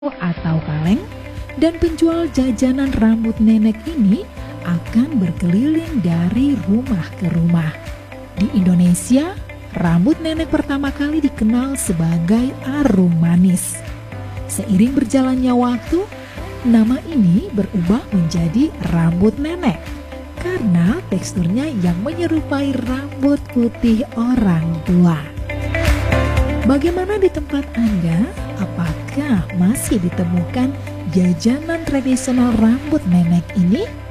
atau kaleng, dan penjual jajanan rambut nenek ini akan berkeliling dari rumah ke rumah. Di Indonesia, rambut nenek pertama kali dikenal sebagai arum manis. Seiring berjalannya waktu, nama ini berubah menjadi rambut nenek karena teksturnya yang menyerupai rambut putih orang tua. Bagaimana di tempat Anda? Apakah masih ditemukan jajanan tradisional rambut nenek ini?